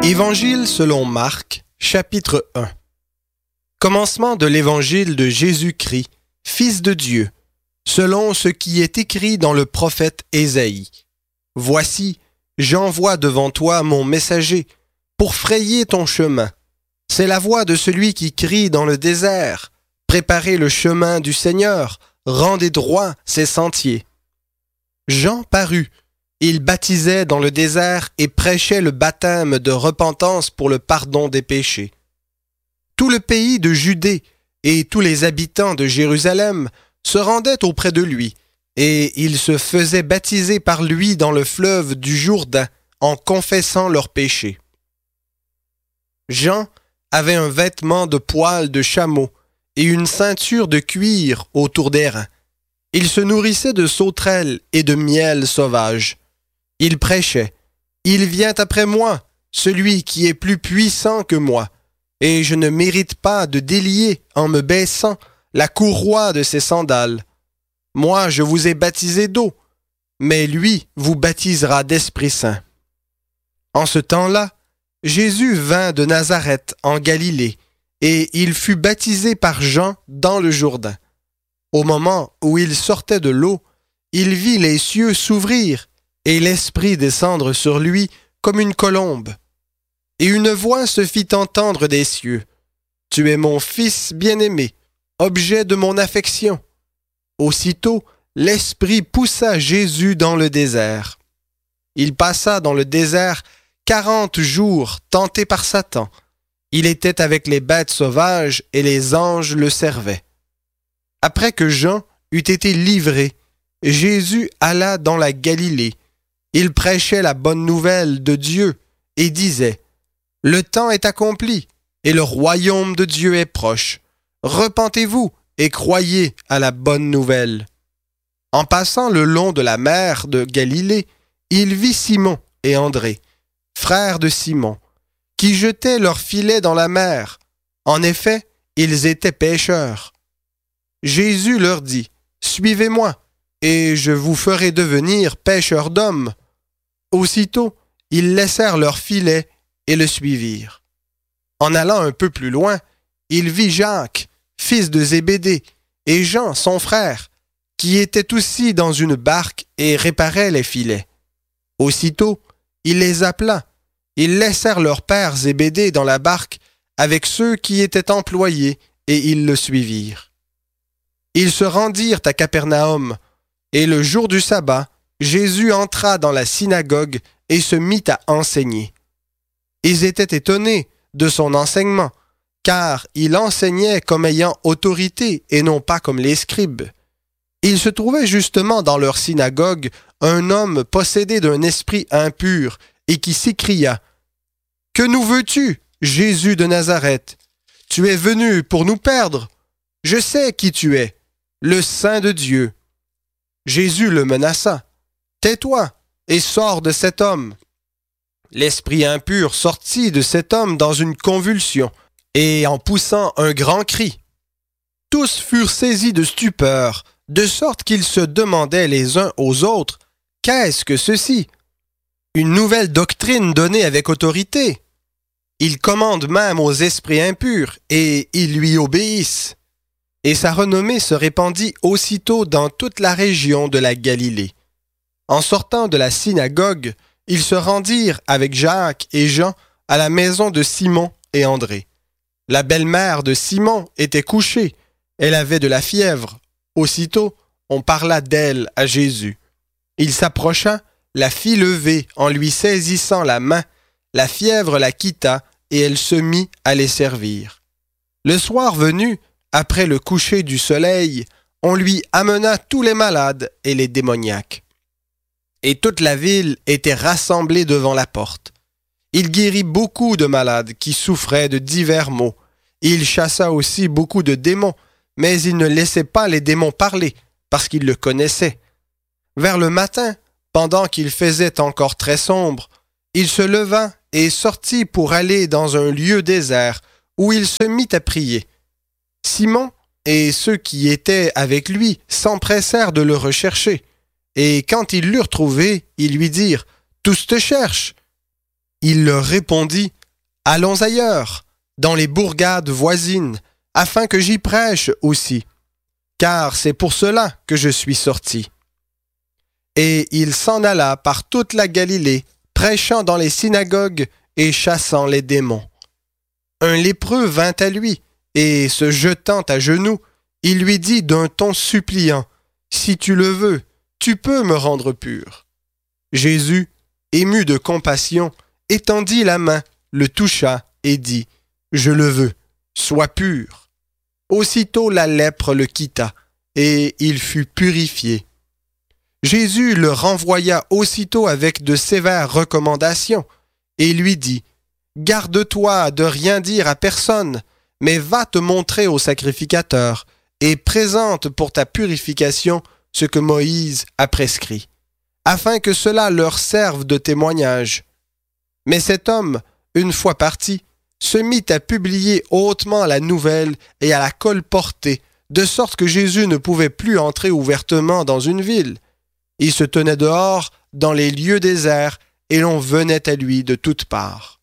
Évangile selon Marc, chapitre 1. Commencement de l'évangile de Jésus-Christ, Fils de Dieu, selon ce qui est écrit dans le prophète Ésaïe. Voici, j'envoie devant toi mon messager pour frayer ton chemin. C'est la voix de celui qui crie dans le désert. Préparez le chemin du Seigneur, rendez droits ses sentiers. Jean parut. Il baptisait dans le désert et prêchait le baptême de repentance pour le pardon des péchés. Tout le pays de Judée et tous les habitants de Jérusalem se rendaient auprès de lui, et ils se faisaient baptiser par lui dans le fleuve du Jourdain en confessant leurs péchés. Jean avait un vêtement de poil de chameau et une ceinture de cuir autour des reins. Il se nourrissait de sauterelles et de miel sauvage. Il prêchait, « Il vient après moi, celui qui est plus puissant que moi, et je ne mérite pas de délier, en me baissant, la courroie de ses sandales. Moi, je vous ai baptisé d'eau, mais lui vous baptisera d'Esprit Saint. » En ce temps-là, Jésus vint de Nazareth en Galilée, et il fut baptisé par Jean dans le Jourdain. Au moment où il sortait de l'eau, il vit les cieux s'ouvrir, et l'Esprit descendre sur lui comme une colombe. Et une voix se fit entendre des cieux. « Tu es mon Fils bien-aimé, objet de mon affection. » Aussitôt, l'Esprit poussa Jésus dans le désert. Il passa dans le désert 40 jours, tenté par Satan. Il était avec les bêtes sauvages et les anges le servaient. Après que Jean eut été livré, Jésus alla dans la Galilée. Il prêchait la bonne nouvelle de Dieu et disait « Le temps est accompli et le royaume de Dieu est proche. Repentez-vous et croyez à la bonne nouvelle. » En passant le long de la mer de Galilée, il vit Simon et André, frères de Simon, qui jetaient leurs filets dans la mer. En effet, ils étaient pêcheurs. Jésus leur dit « Suivez-moi, et je vous ferai devenir pêcheurs d'hommes. » Aussitôt, ils laissèrent leurs filets et le suivirent. En allant un peu plus loin, il vit Jacques, fils de Zébédée, et Jean, son frère, qui étaient aussi dans une barque et réparaient les filets. Aussitôt, il les appela. Ils laissèrent leur père Zébédée dans la barque avec ceux qui étaient employés, et ils le suivirent. Ils se rendirent à Capernaum, et le jour du sabbat, Jésus entra dans la synagogue et se mit à enseigner. Ils étaient étonnés de son enseignement, car il enseignait comme ayant autorité et non pas comme les scribes. Il se trouvait justement dans leur synagogue un homme possédé d'un esprit impur et qui s'écria « Que nous veux-tu, Jésus de Nazareth? Tu es venu pour nous perdre. Je sais qui tu es, le Saint de Dieu. » Jésus le menaça. « Tais-toi et sors de cet homme. » L'esprit impur sortit de cet homme dans une convulsion et en poussant un grand cri. Tous furent saisis de stupeur, de sorte qu'ils se demandaient les uns aux autres « Qu'est-ce que ceci? Une nouvelle doctrine donnée avec autorité. Il commande même aux esprits impurs et ils lui obéissent. » Et sa renommée se répandit aussitôt dans toute la région de la Galilée. En sortant de la synagogue, ils se rendirent avec Jacques et Jean à la maison de Simon et André. La belle-mère de Simon était couchée, elle avait de la fièvre. Aussitôt, on parla d'elle à Jésus. Il s'approcha, la fit lever en lui saisissant la main, la fièvre la quitta et elle se mit à les servir. Le soir venu, après le coucher du soleil, on lui amena tous les malades et les démoniaques. Et toute la ville était rassemblée devant la porte. Il guérit beaucoup de malades qui souffraient de divers maux. Il chassa aussi beaucoup de démons, mais il ne laissait pas les démons parler, parce qu'il le connaissait. Vers le matin, pendant qu'il faisait encore très sombre, il se leva et sortit pour aller dans un lieu désert, où il se mit à prier. Simon et ceux qui étaient avec lui s'empressèrent de le rechercher. Et quand ils l'eurent trouvé, ils lui dirent « Tous te cherchent. » il leur répondit, « Allons ailleurs, dans les bourgades voisines, afin que j'y prêche aussi, car c'est pour cela que je suis sorti. » Et il s'en alla par toute la Galilée, prêchant dans les synagogues et chassant les démons. Un lépreux vint à lui, et se jetant à genoux, il lui dit d'un ton suppliant, « Si tu le veux, tu peux me rendre pur. » Jésus, ému de compassion, étendit la main, le toucha et dit, « Je le veux, sois pur. » Aussitôt la lèpre le quitta, et il fut purifié. Jésus le renvoya aussitôt avec de sévères recommandations, et lui dit, « Garde-toi de rien dire à personne, mais va te montrer au sacrificateur, et présente pour ta purification ce que Moïse a prescrit, afin que cela leur serve de témoignage. » Mais cet homme, une fois parti, se mit à publier hautement la nouvelle et à la colporter, de sorte que Jésus ne pouvait plus entrer ouvertement dans une ville. Il se tenait dehors, dans les lieux déserts, et l'on venait à lui de toutes parts.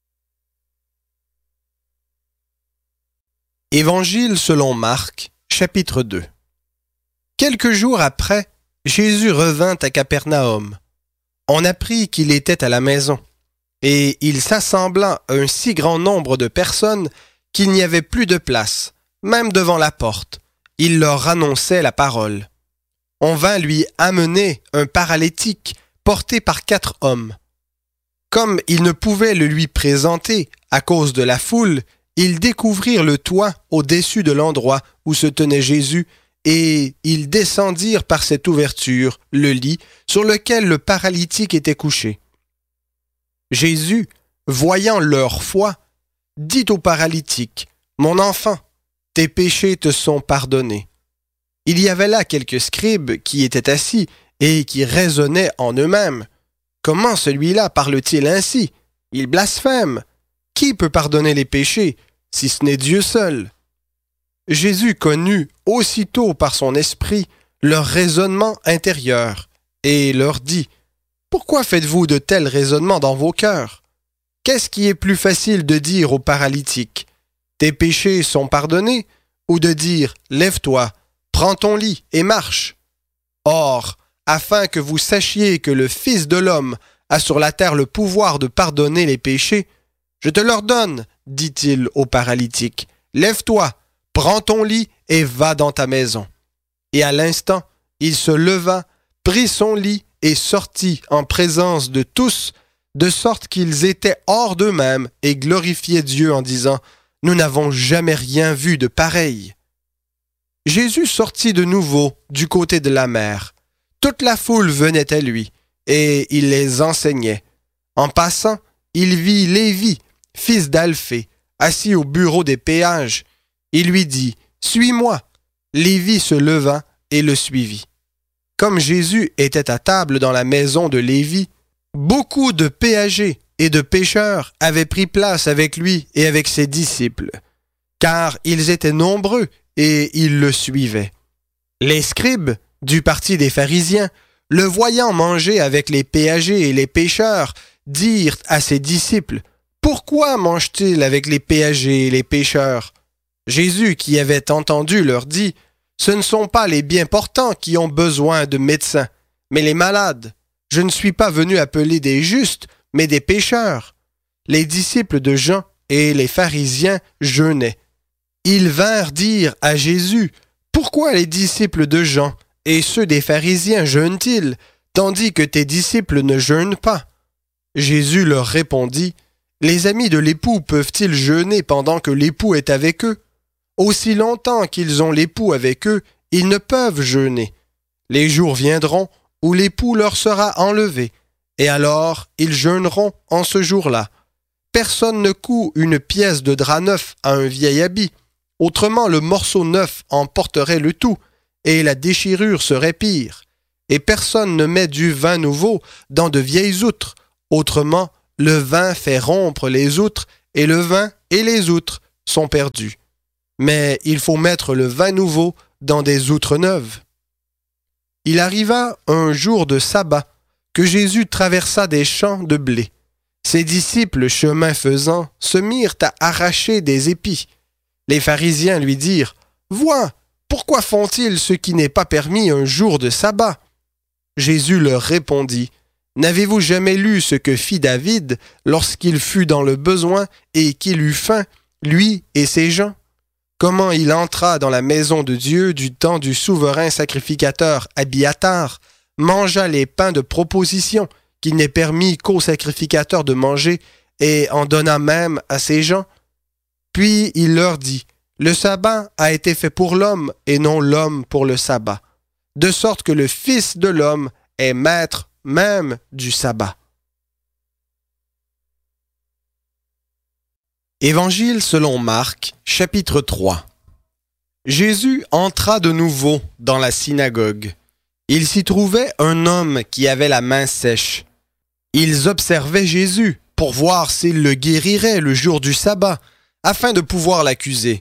Évangile selon Marc, chapitre 2. Quelques jours après, Jésus revint à Capernaum. On apprit qu'il était à la maison, et il s'assembla un si grand nombre de personnes qu'il n'y avait plus de place, même devant la porte. Il leur annonçait la parole. On vint lui amener un paralytique porté par 4 hommes. Comme ils ne pouvaient le lui présenter à cause de la foule, ils découvrirent le toit au-dessus de l'endroit où se tenait Jésus, et ils descendirent par cette ouverture le lit sur lequel le paralytique était couché. Jésus, voyant leur foi, dit au paralytique, « Mon enfant, tes péchés te sont pardonnés. » Il y avait là quelques scribes qui étaient assis et qui raisonnaient en eux-mêmes. « Comment celui-là parle-t-il ainsi? Il blasphème. Qui peut pardonner les péchés, si ce n'est Dieu seul? » Jésus connut aussitôt par son esprit leur raisonnement intérieur et leur dit, « Pourquoi faites-vous de tels raisonnements dans vos cœurs? Qu'est-ce qui est plus facile de dire au paralytique, « Tes péchés sont pardonnés » ou de dire, « Lève-toi, prends ton lit et marche. » Or, afin que vous sachiez que le Fils de l'homme a sur la terre le pouvoir de pardonner les péchés, je te l'ordonne, dit-il au paralytique, « Lève-toi, prends ton lit et va dans ta maison. » Et à l'instant, il se leva, prit son lit et sortit en présence de tous, de sorte qu'ils étaient hors d'eux-mêmes et glorifiaient Dieu en disant, « Nous n'avons jamais rien vu de pareil. » Jésus sortit de nouveau du côté de la mer. Toute la foule venait à lui, et il les enseignait. En passant, il vit Lévi, fils d'Alphée, assis au bureau des péages. Il lui dit, « Suis-moi. » Lévi se leva et le suivit. Comme Jésus était à table dans la maison de Lévi, beaucoup de péagers et de pêcheurs avaient pris place avec lui et avec ses disciples, car ils étaient nombreux et ils le suivaient. Les scribes, du parti des pharisiens, le voyant manger avec les péagers et les pêcheurs, dirent à ses disciples, « Pourquoi mange-t-il avec les péagers et les pêcheurs? » Jésus, qui avait entendu, leur dit, « Ce ne sont pas les bien portants qui ont besoin de médecins, mais les malades. Je ne suis pas venu appeler des justes, mais des pécheurs. » Les disciples de Jean et les pharisiens jeûnaient. Ils vinrent dire à Jésus, « Pourquoi les disciples de Jean et ceux des pharisiens jeûnent-ils, tandis que tes disciples ne jeûnent pas? » Jésus leur répondit, « Les amis de l'époux peuvent-ils jeûner pendant que l'époux est avec eux? Aussi longtemps qu'ils ont l'époux avec eux, ils ne peuvent jeûner. Les jours viendront où l'époux leur sera enlevé, et alors ils jeûneront en ce jour-là. Personne ne coud une pièce de drap neuf à un vieil habit. Autrement, le morceau neuf emporterait le tout, et la déchirure serait pire. Et personne ne met du vin nouveau dans de vieilles outres. Autrement, le vin fait rompre les outres, et le vin et les outres sont perdus. Mais il faut mettre le vin nouveau dans des outres neuves. » Il arriva un jour de sabbat que Jésus traversa des champs de blé. Ses disciples, chemin faisant, se mirent à arracher des épis. Les pharisiens lui dirent, « Vois, pourquoi font-ils ce qui n'est pas permis un jour de sabbat ?» Jésus leur répondit, « N'avez-vous jamais lu ce que fit David lorsqu'il fut dans le besoin et qu'il eut faim, lui et ses gens? Comment il entra dans la maison de Dieu du temps du souverain sacrificateur Abiatar, mangea les pains de proposition qu'il n'est permis qu'aux sacrificateurs de manger et en donna même à ses gens? Puis il leur dit, « Le sabbat a été fait pour l'homme et non l'homme pour le sabbat, de sorte que le Fils de l'homme est maître même du sabbat. » Évangile selon Marc, chapitre 3. Jésus entra de nouveau dans la synagogue. Il s'y trouvait un homme qui avait la main sèche. Ils observaient Jésus pour voir s'il le guérirait le jour du sabbat, afin de pouvoir l'accuser.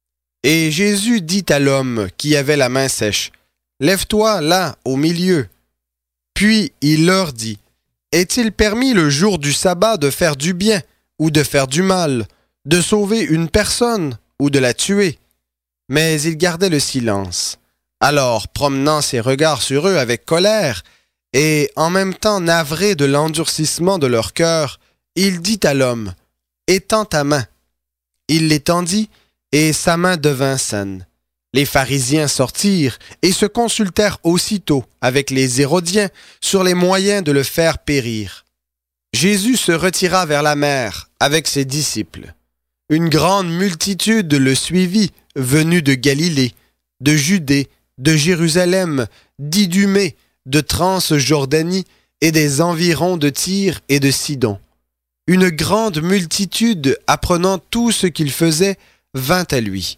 Et Jésus dit à l'homme qui avait la main sèche, « Lève-toi là, au milieu. » Puis il leur dit, « Est-il permis le jour du sabbat de faire du bien ou de faire du mal, de sauver une personne ou de la tuer? » Mais il gardait le silence. Alors, promenant ses regards sur eux avec colère, et en même temps navré de l'endurcissement de leur cœur, il dit à l'homme, « Étends ta main. » Il l'étendit, et sa main devint saine. Les pharisiens sortirent et se consultèrent aussitôt avec les Hérodiens sur les moyens de le faire périr. Jésus se retira vers la mer avec ses disciples. Une grande multitude le suivit, venue de Galilée, de Judée, de Jérusalem, d'Idumée, de Transjordanie et des environs de Tyr et de Sidon. Une grande multitude, apprenant tout ce qu'il faisait, vint à lui.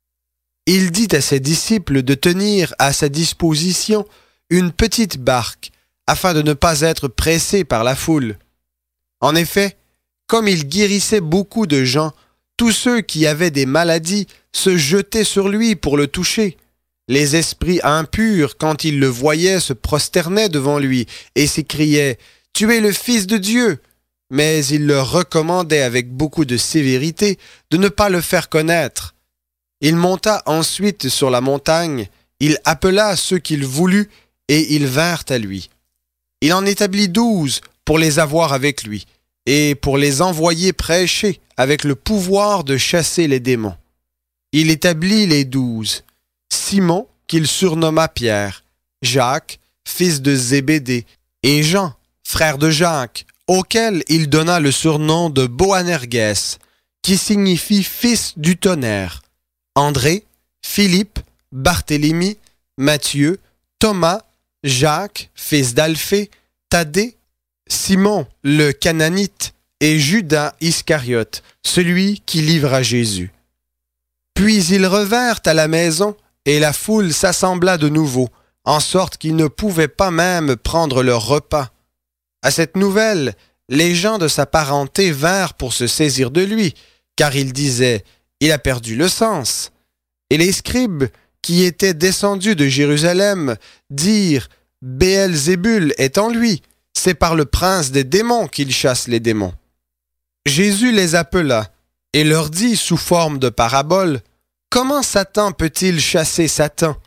Il dit à ses disciples de tenir à sa disposition une petite barque, afin de ne pas être pressés par la foule. En effet, comme il guérissait beaucoup de gens, tous ceux qui avaient des maladies se jetaient sur lui pour le toucher. Les esprits impurs, quand ils le voyaient, se prosternaient devant lui et s'écriaient « Tu es le Fils de Dieu !» Mais il leur recommandait avec beaucoup de sévérité de ne pas le faire connaître. Il monta ensuite sur la montagne, il appela ceux qu'il voulut et ils vinrent à lui. Il en établit 12 pour les avoir avec lui et pour les envoyer prêcher avec le pouvoir de chasser les démons. Il établit les 12. Simon, qu'il surnomma Pierre, Jacques, fils de Zébédée, et Jean, frère de Jacques, auquel il donna le surnom de Boanerges, qui signifie fils du tonnerre, André, Philippe, Barthélemy, Matthieu, Thomas, Jacques, fils d'Alphée, Thaddée, Simon le Cananite et Judas Iscariote, celui qui livra Jésus. Puis ils revinrent à la maison et la foule s'assembla de nouveau, en sorte qu'ils ne pouvaient pas même prendre leur repas. À cette nouvelle, les gens de sa parenté vinrent pour se saisir de lui, car ils disaient « Il a perdu le sens ». Et les scribes, qui étaient descendus de Jérusalem, dirent « Béelzébul est en lui, c'est par le prince des démons qu'il chasse les démons ». Jésus les appela et leur dit sous forme de parabole « Comment Satan peut-il chasser Satan?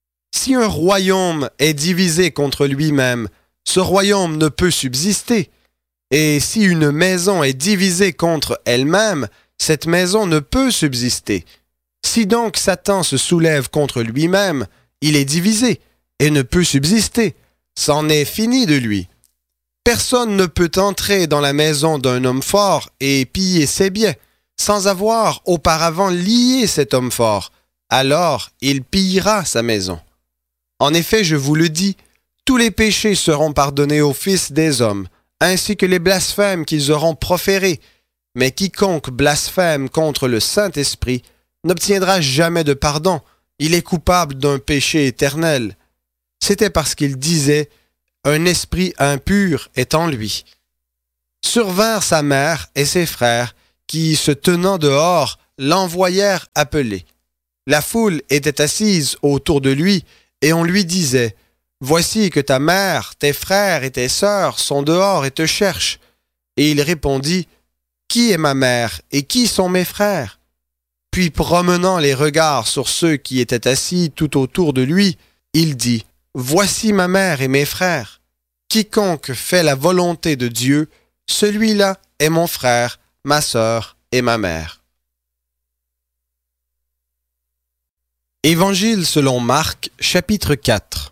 Si un royaume est divisé contre lui-même, ce royaume ne peut subsister. Et si une maison est divisée contre elle-même, cette maison ne peut subsister. Si donc Satan se soulève contre lui-même, il est divisé et ne peut subsister. C'en est fini de lui. Personne ne peut entrer dans la maison d'un homme fort et piller ses biens, sans avoir auparavant lié cet homme fort. Alors il pillera sa maison. En effet, je vous le dis, tous les péchés seront pardonnés aux fils des hommes, ainsi que les blasphèmes qu'ils auront proférés. Mais quiconque blasphème contre le Saint-Esprit n'obtiendra jamais de pardon. Il est coupable d'un péché éternel. C'était parce qu'il disait « Un esprit impur est en lui ». Survinrent sa mère et ses frères, qui, se tenant dehors, l'envoyèrent appeler. La foule était assise autour de lui, et on lui disait « Voici que ta mère, tes frères et tes sœurs sont dehors et te cherchent. » Et il répondit, « Qui est ma mère et qui sont mes frères ?» Puis promenant les regards sur ceux qui étaient assis tout autour de lui, il dit, « Voici ma mère et mes frères. Quiconque fait la volonté de Dieu, celui-là est mon frère, ma sœur et ma mère. » Évangile selon Marc, chapitre 4.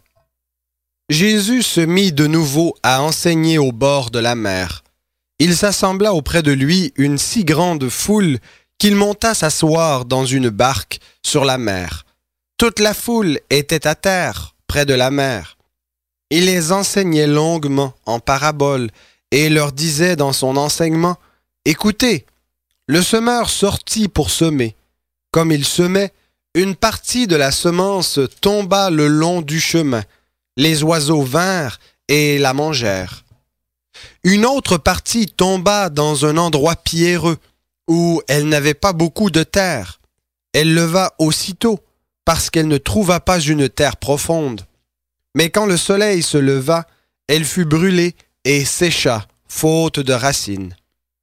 Jésus se mit de nouveau à enseigner au bord de la mer. Il s'assembla auprès de lui une si grande foule qu'il monta s'asseoir dans une barque sur la mer. Toute la foule était à terre, près de la mer. Il les enseignait longuement en paraboles et leur disait dans son enseignement, « Écoutez, le semeur sortit pour semer. Comme il semait, une partie de la semence tomba le long du chemin. Les oiseaux vinrent et la mangèrent. Une autre partie tomba dans un endroit pierreux, où elle n'avait pas beaucoup de terre. Elle leva aussitôt, parce qu'elle ne trouva pas une terre profonde. Mais quand le soleil se leva, elle fut brûlée et sécha, faute de racines.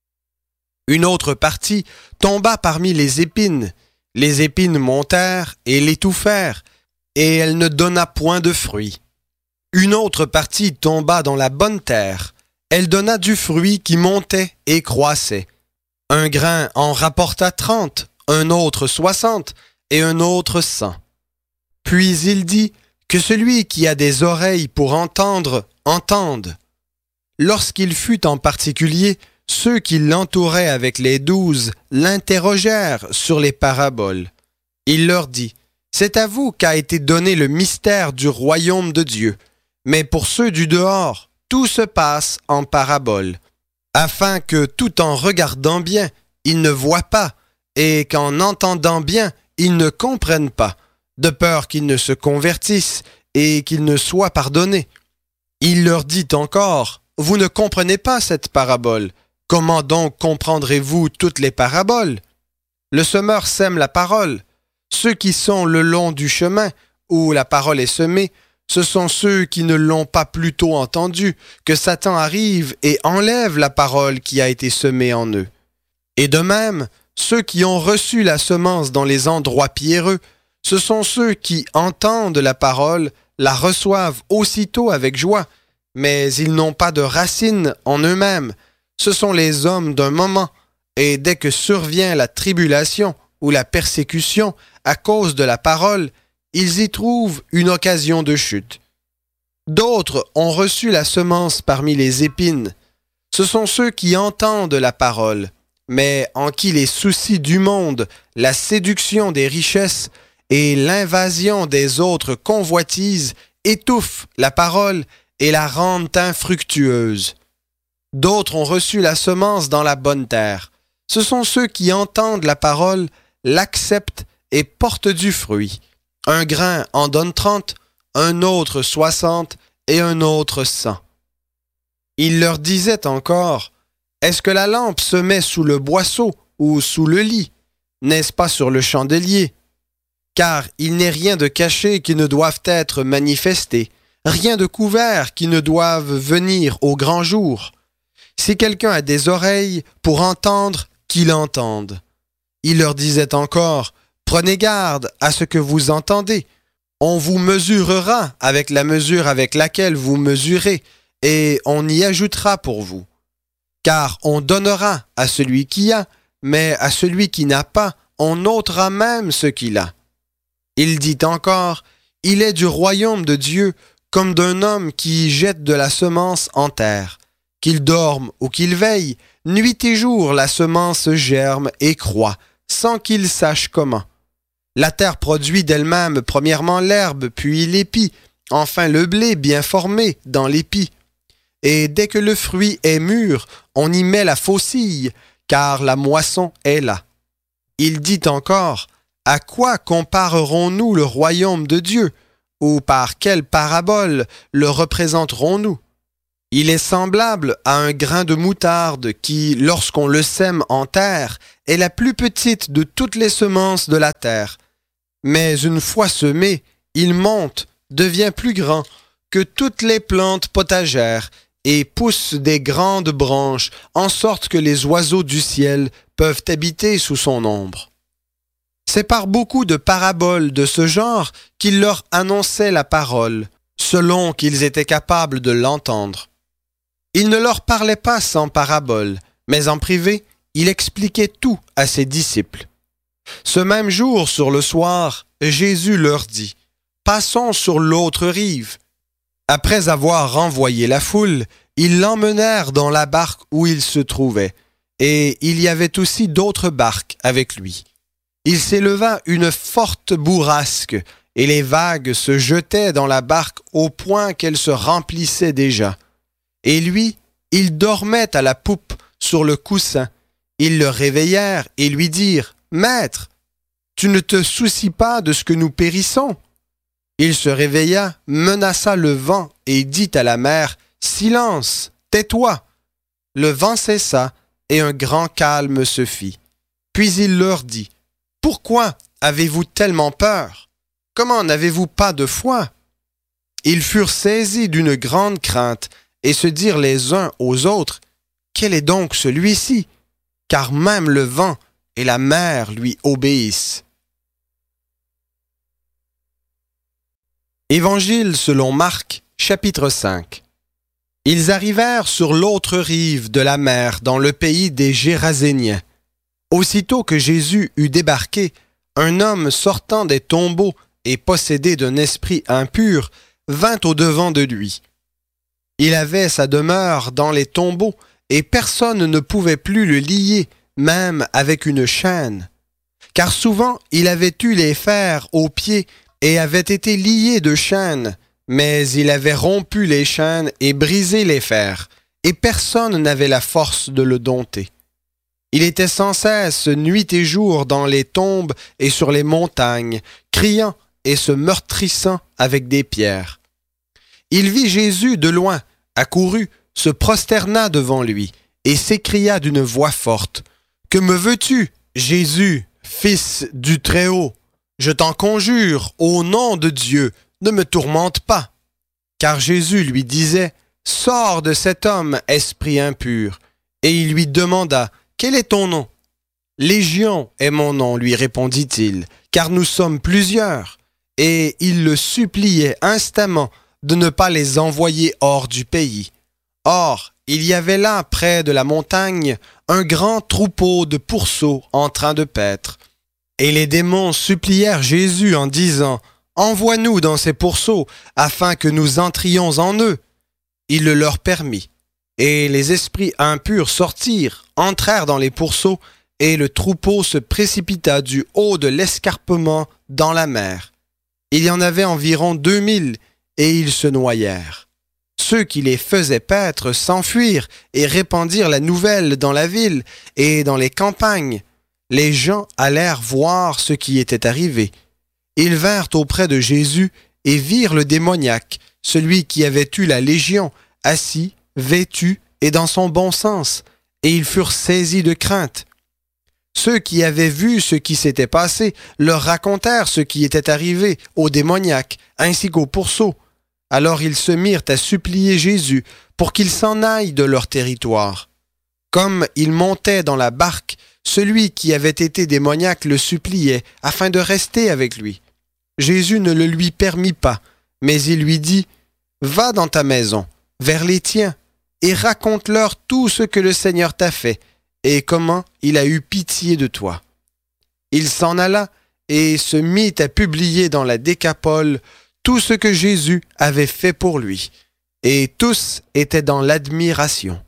Une autre partie tomba parmi les épines. Les épines montèrent et l'étouffèrent, et elle ne donna point de fruit. Une autre partie tomba dans la bonne terre. Elle donna du fruit qui montait et croissait. Un grain en rapporta 30, un autre 60 et un autre 100. Puis il dit, que celui qui a des oreilles pour entendre, entende. Lorsqu'il fut en particulier, ceux qui l'entouraient avec les 12 l'interrogèrent sur les paraboles. Il leur dit, « C'est à vous qu'a été donné le mystère du royaume de Dieu, mais pour ceux du dehors, tout se passe en paraboles, afin que tout en regardant bien, ils ne voient pas, et qu'en entendant bien, ils ne comprennent pas, de peur qu'ils ne se convertissent et qu'ils ne soient pardonnés. » Il leur dit encore, « Vous ne comprenez pas cette parabole. Comment donc comprendrez-vous toutes les paraboles? Le semeur sème la parole. Ceux qui sont le long du chemin, où la parole est semée, ce sont ceux qui ne l'ont pas plutôt entendue, que Satan arrive et enlève la parole qui a été semée en eux. Et de même, ceux qui ont reçu la semence dans les endroits pierreux, ce sont ceux qui entendent la parole, la reçoivent aussitôt avec joie, mais ils n'ont pas de racines en eux-mêmes. Ce sont les hommes d'un moment, et dès que survient la tribulation ou la persécution à cause de la parole, ils y trouvent une occasion de chute. D'autres ont reçu la semence parmi les épines. Ce sont ceux qui entendent la parole, mais en qui les soucis du monde, la séduction des richesses et l'invasion des autres convoitises étouffent la parole et la rendent infructueuse. D'autres ont reçu la semence dans la bonne terre. Ce sont ceux qui entendent la parole, l'acceptent et portent du fruit. Un grain en donne 30, un autre 60 et un autre 100. Il leur disait encore, « Est-ce que la lampe se met sous le boisseau ou sous le lit? N'est-ce pas sur le chandelier? Car il n'est rien de caché qui ne doive être manifesté, rien de couvert qui ne doive venir au grand jour. Si quelqu'un a des oreilles pour entendre, qu'il entende. » Il leur disait encore, « Prenez garde à ce que vous entendez. On vous mesurera avec la mesure avec laquelle vous mesurez, et on y ajoutera pour vous. Car on donnera à celui qui a, mais à celui qui n'a pas, on ôtera même ce qu'il a. » Il dit encore, « Il est du royaume de Dieu comme d'un homme qui jette de la semence en terre. Qu'il dorme ou qu'il veille, nuit et jour la semence germe et croît, sans qu'il sache comment. La terre produit d'elle-même premièrement l'herbe, puis l'épi, enfin le blé bien formé dans l'épi. Et dès que le fruit est mûr, on y met la faucille, car la moisson est là. » Il dit encore, « À quoi comparerons-nous le royaume de Dieu? Ou par quelle parabole le représenterons-nous? Il est semblable à un grain de moutarde qui, lorsqu'on le sème en terre, est la plus petite de toutes les semences de la terre. Mais une fois semé, il monte, devient plus grand que toutes les plantes potagères, et pousse des grandes branches, en sorte que les oiseaux du ciel peuvent habiter sous son ombre. C'est par beaucoup de paraboles de ce genre qu'il leur annonçait la parole, selon qu'ils étaient capables de l'entendre. Il ne leur parlait pas sans paraboles, mais en privé, il expliquait tout à ses disciples. Ce même jour, sur le soir, Jésus leur dit « Passons sur l'autre rive ». Après avoir renvoyé la foule, ils l'emmenèrent dans la barque où il se trouvait, et il y avait aussi d'autres barques avec lui. Il s'éleva une forte bourrasque, et les vagues se jetaient dans la barque au point qu'elle se remplissait déjà. Et lui, il dormait à la poupe sur le coussin. Ils le réveillèrent et lui dirent « Maître, tu ne te soucies pas de ce que nous périssons ?» Il se réveilla, menaça le vent et dit à la mer « Silence, tais-toi !» Le vent cessa et un grand calme se fit. Puis il leur dit « Pourquoi avez-vous tellement peur? Comment n'avez-vous pas de foi ?» Ils furent saisis d'une grande crainte et se dirent les uns aux autres « Quel est donc celui-ci? Car même le vent et la mer lui obéissent. » Évangile selon Marc, chapitre 5. Ils arrivèrent sur l'autre rive de la mer dans le pays des Géraséniens. Aussitôt que Jésus eut débarqué, un homme sortant des tombeaux et possédé d'un esprit impur vint au-devant de lui. Il avait sa demeure dans les tombeaux et personne ne pouvait plus le lier, même avec une chaîne. Car souvent il avait eu les fers aux pieds et avait été lié de chaînes, mais il avait rompu les chaînes et brisé les fers, et personne n'avait la force de le dompter. Il était sans cesse nuit et jour dans les tombes et sur les montagnes, criant et se meurtrissant avec des pierres. Il vit Jésus de loin, accourut, se prosterna devant lui, et s'écria d'une voix forte, « Que me veux-tu, Jésus, Fils du Très-Haut? Je t'en conjure, au nom de Dieu, ne me tourmente pas. » Car Jésus lui disait, « Sors de cet homme, esprit impur. » Et il lui demanda, « Quel est ton nom? » « Légion est mon nom, lui répondit-il, car nous sommes plusieurs. » Et il le suppliait instamment de ne pas les envoyer hors du pays. Or, il y avait là, près de la montagne, un grand troupeau de pourceaux en train de paître. Et les démons supplièrent Jésus en disant « Envoie-nous dans ces pourceaux, afin que nous entrions en eux. » Il le leur permit. Et les esprits impurs sortirent, entrèrent dans les pourceaux, et le troupeau se précipita du haut de l'escarpement dans la mer. Il y en avait environ 2000, et ils se noyèrent. Ceux qui les faisaient paître s'enfuirent et répandirent la nouvelle dans la ville et dans les campagnes. Les gens allèrent voir ce qui était arrivé. Ils vinrent auprès de Jésus et virent le démoniaque, celui qui avait eu la légion, assis, vêtu et dans son bon sens, et ils furent saisis de crainte. Ceux qui avaient vu ce qui s'était passé leur racontèrent ce qui était arrivé au démoniaque, ainsi qu'au pourceau. Alors ils se mirent à supplier Jésus pour qu'il s'en aille de leur territoire. Comme il montait dans la barque, celui qui avait été démoniaque le suppliait afin de rester avec lui. Jésus ne le lui permit pas, mais il lui dit « Va dans ta maison, vers les tiens, et raconte-leur tout ce que le Seigneur t'a fait, et comment il a eu pitié de toi. » Il s'en alla et se mit à publier dans la Décapole tout ce que Jésus avait fait pour lui, et tous étaient dans l'admiration.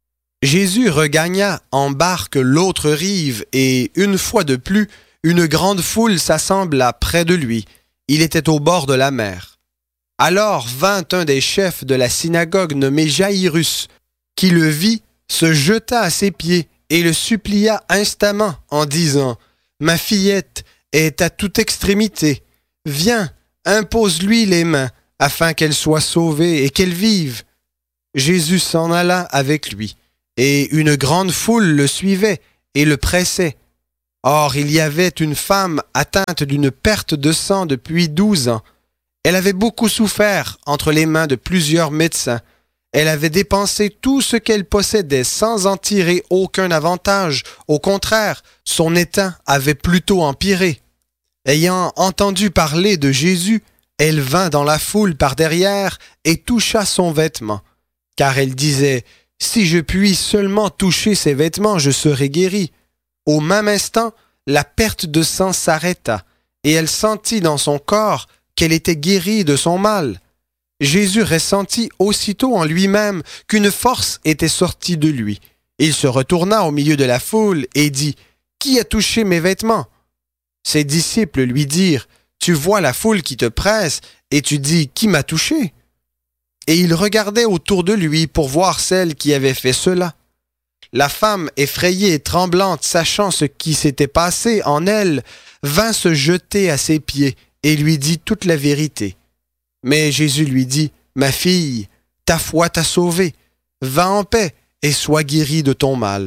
Jésus regagna en barque l'autre rive, et une fois de plus, une grande foule s'assembla près de lui. Il était au bord de la mer. Alors vint un des chefs de la synagogue nommé Jaïrus, qui le vit, se jeta à ses pieds et le supplia instamment en disant « Ma fillette est à toute extrémité. Viens, impose-lui les mains, afin qu'elle soit sauvée et qu'elle vive. » Jésus s'en alla avec lui, et une grande foule le suivait et le pressait. Or, il y avait une femme atteinte d'une perte de sang depuis 12 ans. Elle avait beaucoup souffert entre les mains de plusieurs médecins. Elle avait dépensé tout ce qu'elle possédait sans en tirer aucun avantage. Au contraire, son état avait plutôt empiré. Ayant entendu parler de Jésus, elle vint dans la foule par derrière et toucha son vêtement, car elle disait « Si je puis seulement toucher ses vêtements, je serai guérie. » Au même instant, la perte de sang s'arrêta, et elle sentit dans son corps qu'elle était guérie de son mal. Jésus ressentit aussitôt en lui-même qu'une force était sortie de lui. Il se retourna au milieu de la foule et dit « Qui a touché mes vêtements ?» Ses disciples lui dirent « Tu vois la foule qui te presse et tu dis « Qui m'a touché ?» Et il regardait autour de lui pour voir celle qui avait fait cela. La femme, effrayée et tremblante, sachant ce qui s'était passé en elle, vint se jeter à ses pieds et lui dit toute la vérité. Mais Jésus lui dit « Ma fille, ta foi t'a sauvée. Va en paix et sois guérie de ton mal. »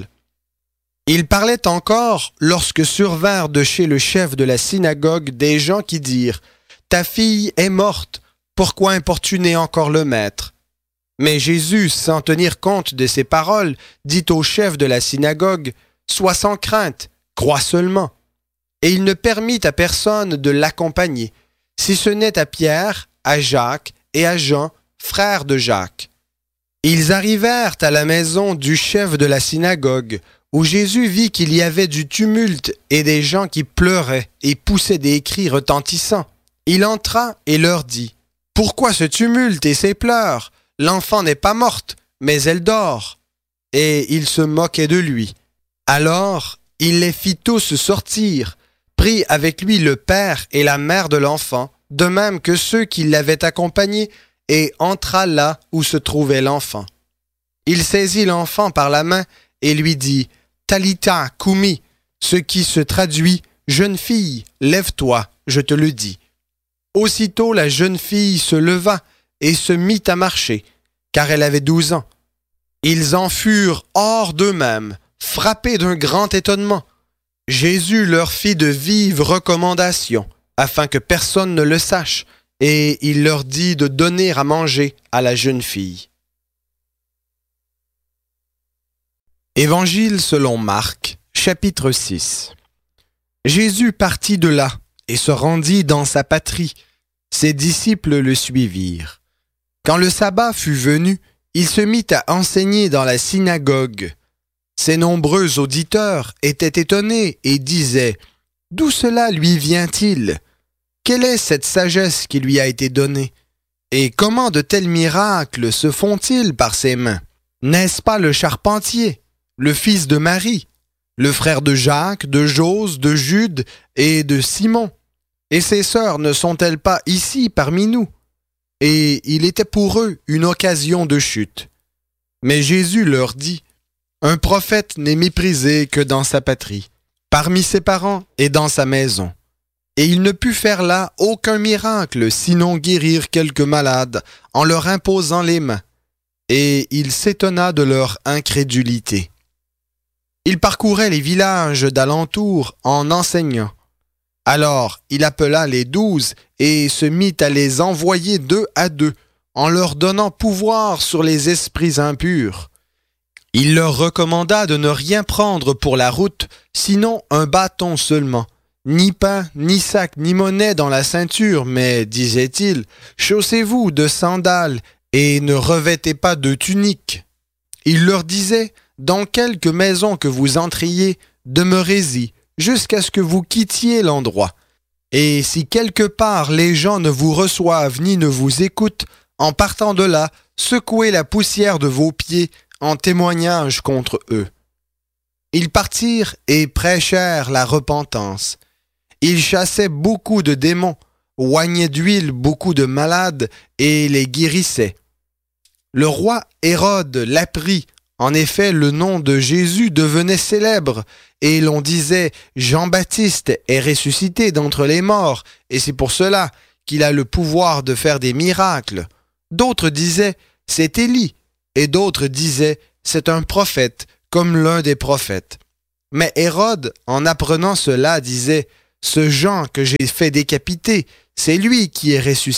Il parlait encore lorsque survinrent de chez le chef de la synagogue des gens qui dirent « Ta fille est morte, pourquoi importuner encore le maître ?» Mais Jésus, sans tenir compte de ces paroles, dit au chef de la synagogue « Sois sans crainte, crois seulement. » Et il ne permit à personne de l'accompagner, si ce n'est à Pierre, à Jacques et à Jean, frères de Jacques. Ils arrivèrent à la maison du chef de la synagogue, où Jésus vit qu'il y avait du tumulte et des gens qui pleuraient et poussaient des cris retentissants. Il entra et leur dit « Pourquoi ce tumulte et ces pleurs? L'enfant n'est pas morte, mais elle dort. » Et ils se moquaient de lui. Alors, il les fit tous sortir, prit avec lui le père et la mère de l'enfant, de même que ceux qui l'avaient accompagné, et entra là où se trouvait l'enfant. Il saisit l'enfant par la main et lui dit « Talitha koumi », ce qui se traduit « Jeune fille, lève-toi, je te le dis ». Aussitôt la jeune fille se leva et se mit à marcher, car elle avait 12 ans. Ils en furent hors d'eux-mêmes, frappés d'un grand étonnement. Jésus leur fit de vives recommandations, afin que personne ne le sache, et il leur dit de donner à manger à la jeune fille. Évangile selon Marc, chapitre 6. Jésus partit de là et se rendit dans sa patrie. Ses disciples le suivirent. Quand le sabbat fut venu, il se mit à enseigner dans la synagogue. Ses nombreux auditeurs étaient étonnés et disaient « D'où cela lui vient-il? Quelle est cette sagesse qui lui a été donnée? Et comment de tels miracles se font-ils par ses mains? N'est-ce pas le charpentier, le fils de Marie, le frère de Jacques, de Jose, de Jude et de Simon? Et ses sœurs ne sont-elles pas ici parmi nous? » Et il était pour eux une occasion de chute. Mais Jésus leur dit « Un prophète n'est méprisé que dans sa patrie, parmi ses parents et dans sa maison. » Et il ne put faire là aucun miracle, sinon guérir quelques malades en leur imposant les mains. Et il s'étonna de leur incrédulité. Il parcourait les villages d'alentour en enseignant. Alors il appela les 12 et se mit à les envoyer 2 à 2, en leur donnant pouvoir sur les esprits impurs. Il leur recommanda de ne rien prendre pour la route, sinon un bâton seulement. Ni pain, ni sac, ni monnaie dans la ceinture, mais, disait-il, chaussez-vous de sandales et ne revêtez pas de tunique. Il leur disait, dans quelque maison que vous entriez, demeurez-y, jusqu'à ce que vous quittiez l'endroit. Et si quelque part les gens ne vous reçoivent ni ne vous écoutent, en partant de là, secouez la poussière de vos pieds en témoignage contre eux. Ils partirent et prêchèrent la repentance. Ils chassaient beaucoup de démons, oignaient d'huile beaucoup de malades et les guérissaient. Le roi Hérode l'apprit. En effet, le nom de Jésus devenait célèbre et l'on disait « Jean-Baptiste est ressuscité d'entre les morts et c'est pour cela qu'il a le pouvoir de faire des miracles. » D'autres disaient « C'est Élie » et d'autres disaient « C'est un prophète comme l'un des prophètes. » Mais Hérode, en apprenant cela, disait « Ce Jean que j'ai fait décapiter, c'est lui qui est ressuscité. »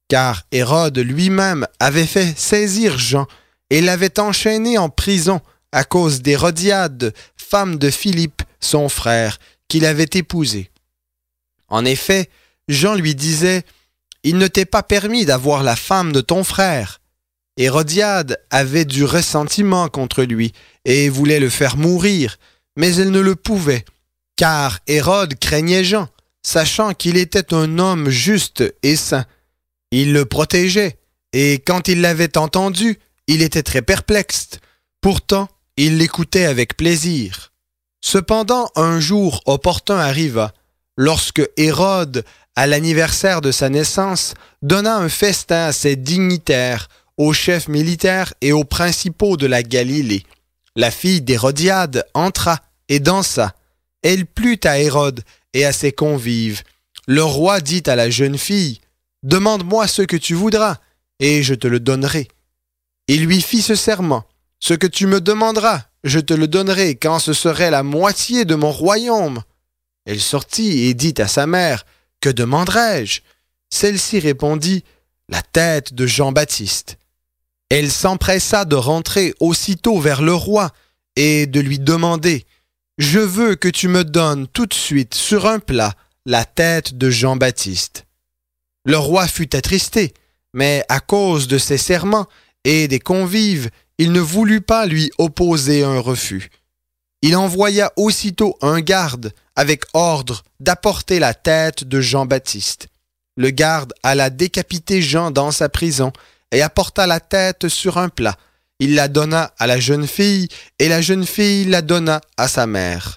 car Hérode lui-même avait fait saisir Jean et l'avait enchaîné en prison à cause d'Hérodiade, femme de Philippe, son frère, qu'il avait épousée. En effet, Jean lui disait « Il ne t'est pas permis d'avoir la femme de ton frère ». Hérodiade avait du ressentiment contre lui et voulait le faire mourir, mais elle ne le pouvait, car Hérode craignait Jean, sachant qu'il était un homme juste et saint. Il le protégeait, et quand il l'avait entendu, il était très perplexe. Pourtant, il l'écoutait avec plaisir. Cependant, un jour opportun arriva, lorsque Hérode, à l'anniversaire de sa naissance, donna un festin à ses dignitaires, aux chefs militaires et aux principaux de la Galilée. La fille d'Hérodiade entra et dansa. Elle plut à Hérode et à ses convives. Le roi dit à la jeune fille, « Demande-moi ce que tu voudras, et je te le donnerai. » Il lui fit ce serment, « Ce que tu me demanderas, je te le donnerai quand ce serait la moitié de mon royaume. » Elle sortit et dit à sa mère, « Que demanderai-je » Celle-ci répondit, « La tête de Jean-Baptiste. » Elle s'empressa de rentrer aussitôt vers le roi et de lui demander « Je veux que tu me donnes tout de suite sur un plat la tête de Jean-Baptiste. » Le roi fut attristé, mais à cause de ses serments et des convives, il ne voulut pas lui opposer un refus. Il envoya aussitôt un garde avec ordre d'apporter la tête de Jean-Baptiste. Le garde alla décapiter Jean dans sa prison et apporta la tête sur un plat. Il la donna à la jeune fille et la jeune fille la donna à sa mère.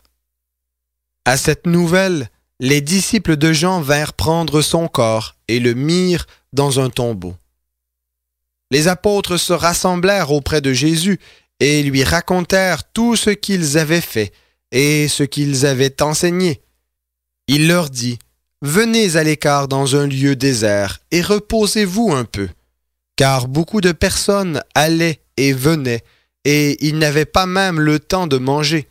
À cette nouvelle, les disciples de Jean vinrent prendre son corps et le mirent dans un tombeau. Les apôtres se rassemblèrent auprès de Jésus et lui racontèrent tout ce qu'ils avaient fait et ce qu'ils avaient enseigné. Il leur dit, « Venez à l'écart dans un lieu désert et reposez-vous un peu. » Car beaucoup de personnes allaient et venaient, et ils n'avaient pas même le temps de manger.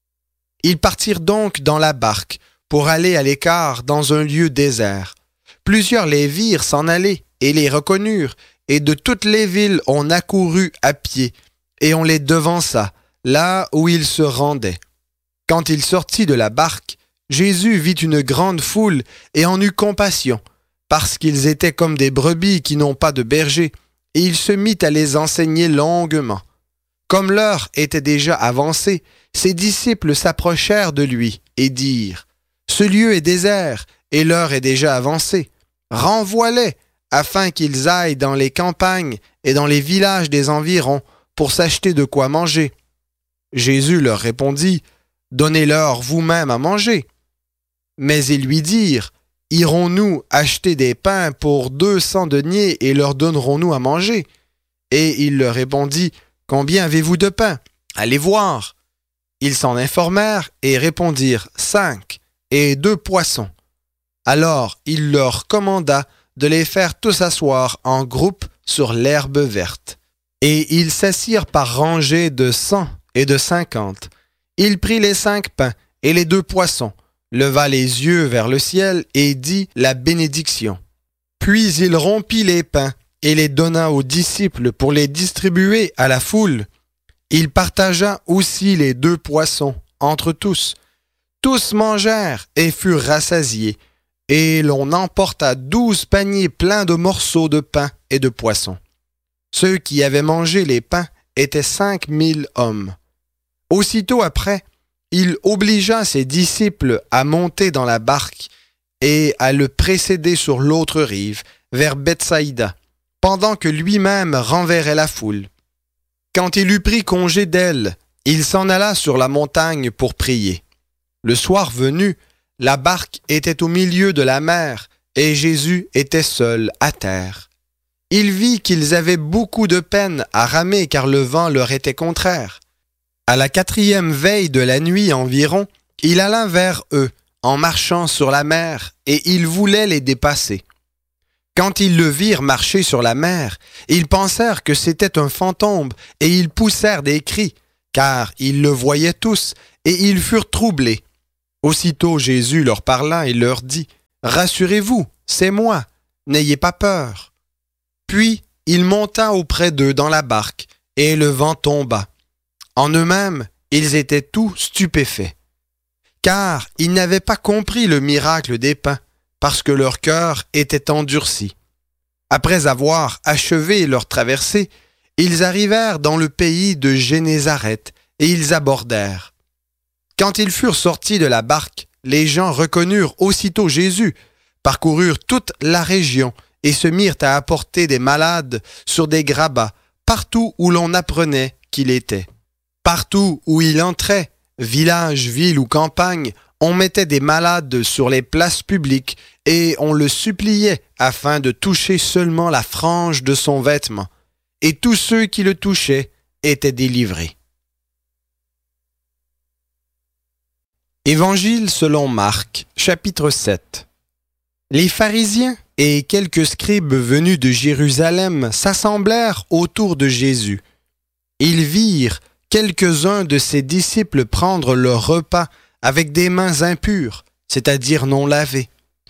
Ils partirent donc dans la barque pour aller à l'écart dans un lieu désert. Plusieurs les virent s'en aller et les reconnurent, et de toutes les villes on accourut à pied, et on les devança, là où ils se rendaient. Quand il sortit de la barque, Jésus vit une grande foule et en eut compassion, parce qu'ils étaient comme des brebis qui n'ont pas de berger, et il se mit à les enseigner longuement. Comme l'heure était déjà avancée, ses disciples s'approchèrent de lui et dirent, « Ce lieu est désert, et l'heure est déjà avancée. Renvoie-les, afin qu'ils aillent dans les campagnes et dans les villages des environs pour s'acheter de quoi manger. » Jésus leur répondit, « Donnez-leur vous-même à manger. » Mais ils lui dirent, « Irons-nous acheter des pains pour 200 deniers et leur donnerons-nous à manger ?» Et il leur répondit, « Combien avez-vous de pain? Allez voir. » Ils s'en informèrent et répondirent, « 5 et 2 poissons. » Alors il leur commanda de les faire tous asseoir en groupe sur l'herbe verte. Et ils s'assirent par rangées de 100 et de 50. Il prit les 5 pains et les 2 poissons, leva les yeux vers le ciel et dit la bénédiction. Puis il rompit les pains et les donna aux disciples pour les distribuer à la foule. Il partagea aussi les 2 poissons entre tous. Tous mangèrent et furent rassasiés, et l'on emporta 12 paniers pleins de morceaux de pain et de poissons. Ceux qui avaient mangé les pains étaient 5000 hommes. Aussitôt après, il obligea ses disciples à monter dans la barque et à le précéder sur l'autre rive, vers Bethsaïda, pendant que lui-même renverrait la foule. Quand il eut pris congé d'elle, il s'en alla sur la montagne pour prier. Le soir venu, la barque était au milieu de la mer et Jésus était seul à terre. Il vit qu'ils avaient beaucoup de peine à ramer car le vent leur était contraire. À la 4e veille de la nuit environ, il alla vers eux en marchant sur la mer et il voulait les dépasser. Quand ils le virent marcher sur la mer, ils pensèrent que c'était un fantôme et ils poussèrent des cris, car ils le voyaient tous et ils furent troublés. Aussitôt Jésus leur parla et leur dit, « Rassurez-vous, c'est moi, n'ayez pas peur. » Puis il monta auprès d'eux dans la barque, et le vent tomba. En eux-mêmes, ils étaient tous stupéfaits, car ils n'avaient pas compris le miracle des pains, parce que leur cœur était endurci. Après avoir achevé leur traversée, ils arrivèrent dans le pays de Génézareth, et ils abordèrent. Quand ils furent sortis de la barque, les gens reconnurent aussitôt Jésus, parcoururent toute la région, et se mirent à apporter des malades sur des grabats, partout où l'on apprenait qu'il était. Partout où il entrait, village, ville ou campagne, on mettait des malades sur les places publiques et on le suppliait afin de toucher seulement la frange de son vêtement. Et tous ceux qui le touchaient étaient délivrés. Évangile selon Marc, chapitre 7. Les pharisiens et quelques scribes venus de Jérusalem s'assemblèrent autour de Jésus. Ils virent quelques-uns de ses disciples prendre leur repas avec des mains impures, c'est-à-dire non lavées.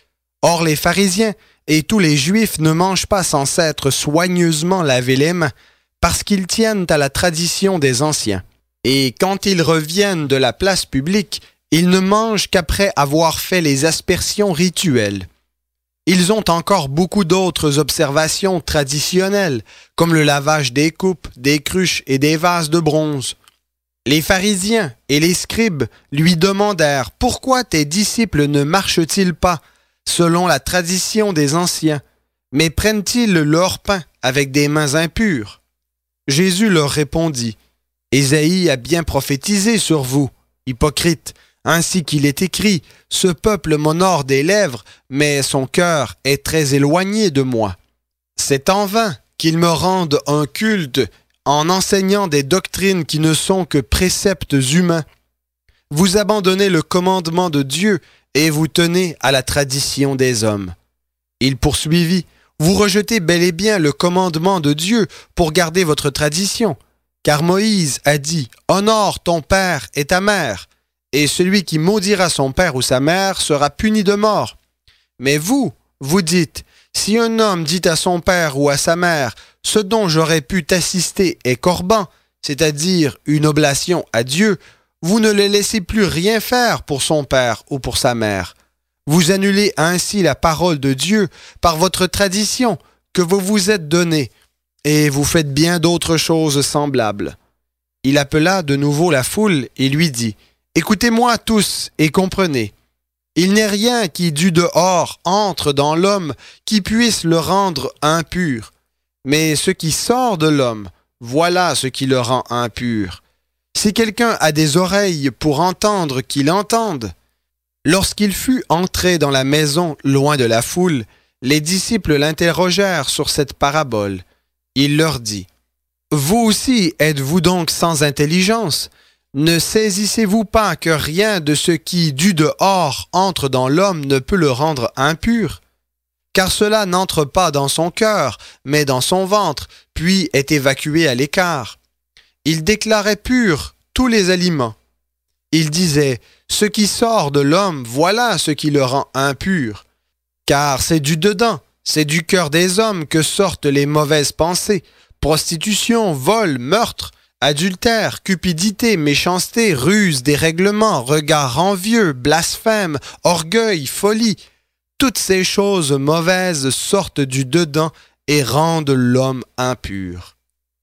Or les pharisiens et tous les Juifs ne mangent pas sans s'être soigneusement lavé les mains, parce qu'ils tiennent à la tradition des anciens. Et quand ils reviennent de la place publique, ils ne mangent qu'après avoir fait les aspersions rituelles. Ils ont encore beaucoup d'autres observations traditionnelles, comme le lavage des coupes, des cruches et des vases de bronze. Les pharisiens et les scribes lui demandèrent « Pourquoi tes disciples ne marchent-ils pas selon la tradition des anciens, mais prennent-ils leur pain avec des mains impures ?» Jésus leur répondit « Ésaïe a bien prophétisé sur vous, hypocrites, ainsi qu'il est écrit, ce peuple m'honore des lèvres, mais son cœur est très éloigné de moi. C'est en vain qu'ils me rendent un culte en enseignant des doctrines qui ne sont que préceptes humains. Vous abandonnez le commandement de Dieu et vous tenez à la tradition des hommes. » Il poursuivit, « Vous rejetez bel et bien le commandement de Dieu pour garder votre tradition, car Moïse a dit, « Honore ton père et ta mère. » Et celui qui maudira son père ou sa mère sera puni de mort. Mais vous, vous dites, si un homme dit à son père ou à sa mère, ce dont j'aurais pu t'assister est corban, c'est-à-dire une oblation à Dieu, vous ne le laissez plus rien faire pour son père ou pour sa mère. Vous annulez ainsi la parole de Dieu par votre tradition que vous vous êtes donnée, et vous faites bien d'autres choses semblables. Il appela de nouveau la foule et lui dit, « Écoutez-moi tous et comprenez. Il n'est rien qui du dehors entre dans l'homme qui puisse le rendre impur. Mais ce qui sort de l'homme, voilà ce qui le rend impur. Si quelqu'un a des oreilles pour entendre, qu'il entende. » Lorsqu'il fut entré dans la maison loin de la foule, les disciples l'interrogèrent sur cette parabole. Il leur dit, « Vous aussi êtes-vous donc sans intelligence ? Ne saisissez-vous pas que rien de ce qui, du dehors, entre dans l'homme ne peut le rendre impur? Car cela n'entre pas dans son cœur, mais dans son ventre, puis est évacué à l'écart. Il déclarait purs tous les aliments. Il disait, ce qui sort de l'homme, voilà ce qui le rend impur. Car c'est du dedans, c'est du cœur des hommes que sortent les mauvaises pensées, prostitution, vol, meurtre, adultère, cupidité, méchanceté, ruse, dérèglement, regard envieux, blasphème, orgueil, folie. Toutes ces choses mauvaises sortent du dedans et rendent l'homme impur. »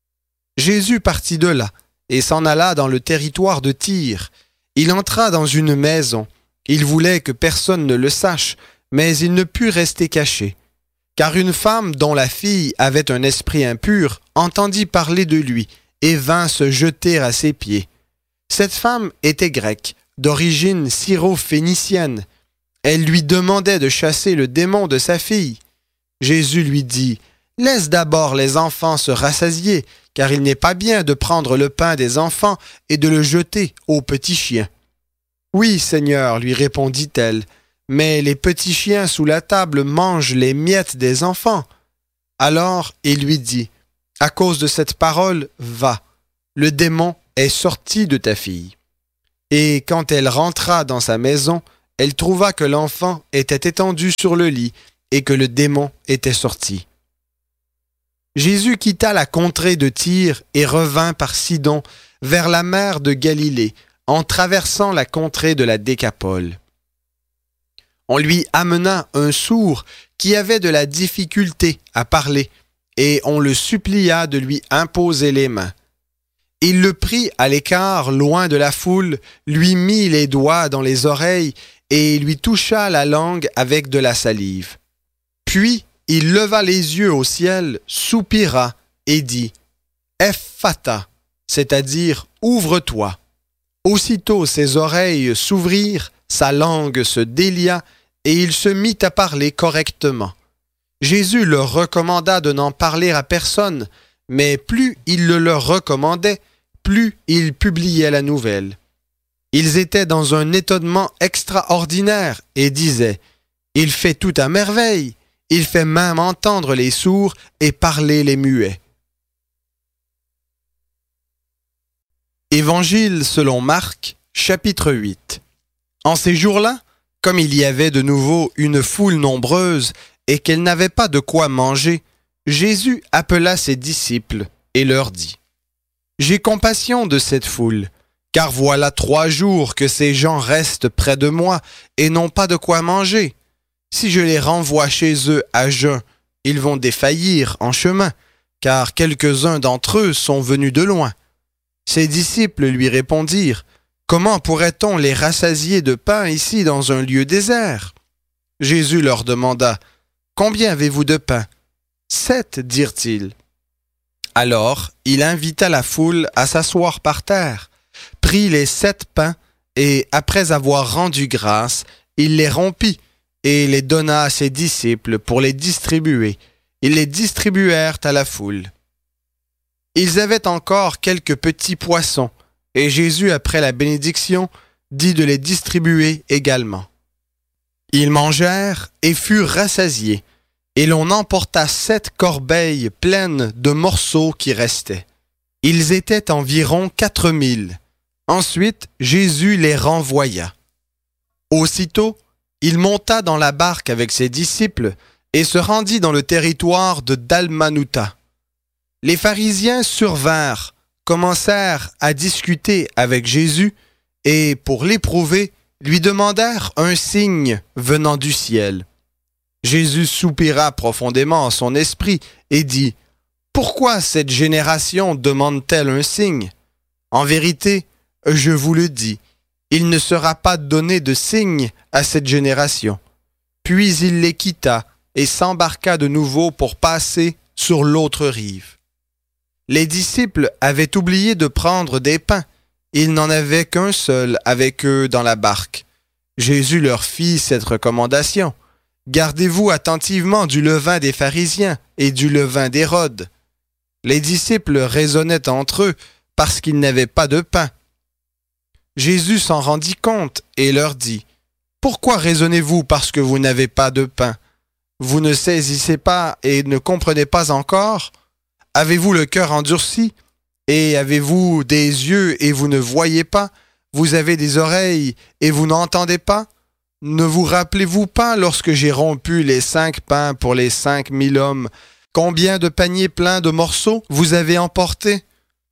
Jésus partit de là et s'en alla dans le territoire de Tyr. Il entra dans une maison. Il voulait que personne ne le sache, mais il ne put rester caché. Car une femme dont la fille avait un esprit impur entendit parler de lui et vint se jeter à ses pieds. Cette femme était grecque, d'origine syro-phénicienne. Elle lui demandait de chasser le démon de sa fille. Jésus lui dit, « Laisse d'abord les enfants se rassasier, car il n'est pas bien de prendre le pain des enfants et de le jeter aux petits chiens. »« Oui, Seigneur, lui répondit-elle, mais les petits chiens sous la table mangent les miettes des enfants. » Alors il lui dit, « À cause de cette parole, va, le démon est sorti de ta fille. » Et quand elle rentra dans sa maison, elle trouva que l'enfant était étendu sur le lit et que le démon était sorti. Jésus quitta la contrée de Tyr et revint par Sidon vers la mer de Galilée, en traversant la contrée de la Décapole. On lui amena un sourd qui avait de la difficulté à parler, et on le supplia de lui imposer les mains. Il le prit à l'écart, loin de la foule, lui mit les doigts dans les oreilles et lui toucha la langue avec de la salive. Puis il leva les yeux au ciel, soupira et dit « Ephphatha », c'est-à-dire « Ouvre-toi ». Aussitôt ses oreilles s'ouvrirent, sa langue se délia et il se mit à parler correctement. Jésus leur recommanda de n'en parler à personne, mais plus il le leur recommandait, plus ils publiaient la nouvelle. Ils étaient dans un étonnement extraordinaire et disaient « Il fait tout à merveille, il fait même entendre les sourds et parler les muets. » Évangile selon Marc, chapitre 8. En ces jours-là, comme il y avait de nouveau une foule nombreuse et qu'elle n'avait pas de quoi manger, Jésus appela ses disciples et leur dit « J'ai compassion de cette foule, car voilà 3 jours que ces gens restent près de moi et n'ont pas de quoi manger. Si je les renvoie chez eux à jeun, ils vont défaillir en chemin, car quelques-uns d'entre eux sont venus de loin. » Ses disciples lui répondirent « Comment pourrait-on les rassasier de pain ici dans un lieu désert ?» Jésus leur demanda « Combien avez-vous de pain » ? 7, dirent-ils. Alors il invita la foule à s'asseoir par terre, prit les 7 pains et, après avoir rendu grâce, il les rompit et les donna à ses disciples pour les distribuer. Ils les distribuèrent à la foule. Ils avaient encore quelques petits poissons, et Jésus, après la bénédiction, dit de les distribuer également. Ils mangèrent et furent rassasiés, et l'on emporta 7 corbeilles pleines de morceaux qui restaient. Ils étaient environ 4000. Ensuite, Jésus les renvoya. Aussitôt, il monta dans la barque avec ses disciples et se rendit dans le territoire de Dalmanutha. Les pharisiens survinrent, commencèrent à discuter avec Jésus et, pour l'éprouver, lui demandèrent un signe venant du ciel. Jésus soupira profondément en son esprit et dit « Pourquoi cette génération demande-t-elle un signe? En vérité, je vous le dis, il ne sera pas donné de signe à cette génération. » Puis il les quitta et s'embarqua de nouveau pour passer sur l'autre rive. Les disciples avaient oublié de prendre des pains. Ils n'en avaient qu'un seul avec eux dans la barque. Jésus leur fit cette recommandation. « Gardez-vous attentivement du levain des pharisiens et du levain d'Hérode. » Les disciples raisonnaient entre eux parce qu'ils n'avaient pas de pain. Jésus s'en rendit compte et leur dit « Pourquoi raisonnez-vous parce que vous n'avez pas de pain? Vous ne saisissez pas et ne comprenez pas encore? Avez-vous le cœur endurci? Et avez-vous des yeux et vous ne voyez pas? Vous avez des oreilles et vous n'entendez pas? Ne vous rappelez-vous pas lorsque j'ai rompu les 5 pains pour les 5000 hommes? Combien de paniers pleins de morceaux vous avez emportés?